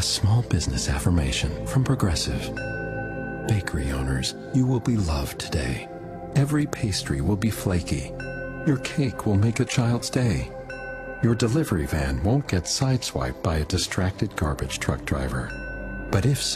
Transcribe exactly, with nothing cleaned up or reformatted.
A small business affirmation from Progressive. Bakery owners, you will be loved today. Every pastry will be flaky. Your cake will make a child's day. Your delivery van won't get sideswiped by a distracted garbage truck driver. But if